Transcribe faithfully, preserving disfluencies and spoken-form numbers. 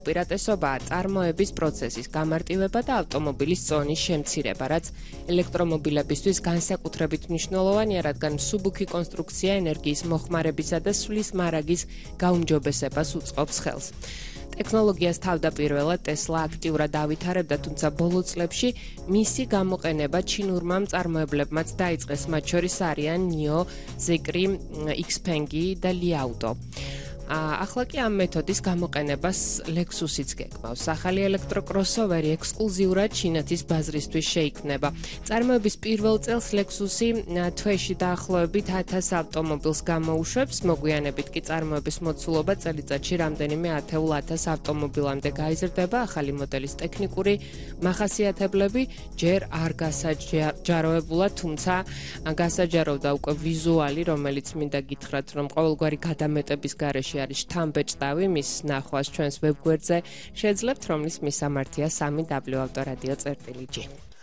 Პირატესობაა წარმოების პროცესის გამარტივება და ავტომობილის წონის შემცირება, რაც ელექტრომობილებისთვის განსაკუთრებით მნიშვნელოვანია, რადგან მსუბუქი კონსტრუქცია ენერგიის მოხმარებისა და სვლის მარაგის გაუმჯობესებას უწყობს ხელს. ტექნოლოგიას თავდაპირველად ტესლა აქტიურად ავითარებდა, თუმცა ბოლო წლებში მისი გამოყენება ჩინურმა მწარმოებლებმაც დაიწყეს, მათ შორის არიან ნიო, ზეკრი, XPeng და Li Auto. ახლა კი ამ მეთოდის გამოყენებას Lexus-იც გეკმავს. ახალი ელექტროკროსოვერი ექსკლუზიურად ჩინეთის ბაზრისთვის შეიქმნება. წარმოების პირველ წელს Lexus-ი თვეში დაახლოებით ათას ავტომობილს გამოუშვებს, მოგვიანებით კი წარმოების მოცულობა წელიწადში რამდენიმე ათეულ ათას ავტომობილამდე გაიზრდება. ახალი მოდელის ტექნიკური მახასიათებლები ჯერ არ გასაჯაროებულა, თუმცა გასაჯაროვდა უკვე ვიზუალი, რომელიც მინდა გითხრათ, რომ ყოველგვარი გადამეტების გარეშე არის შთამბეჭდავი, მის ნახვას ჩვენს ვებგვერდზე შეძლებთ, რომლის მისამართია სამი დაბლიუ ავტორადიო წერტილი ჯი.